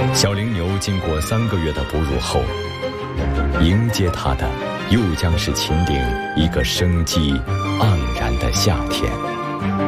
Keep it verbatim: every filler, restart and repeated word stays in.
小羚牛经过三个月的哺乳后，迎接它的又将是秦岭一个生机盎然的夏天。